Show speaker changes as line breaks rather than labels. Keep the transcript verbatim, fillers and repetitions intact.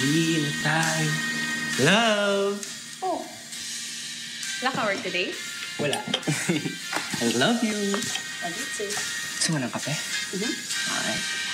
Uwi na tayo. Love!
Oh. Wala ka work today?
Wala. I love you.
I did too.
Gusto mo ng kape?
Mm-hmm.
Alright.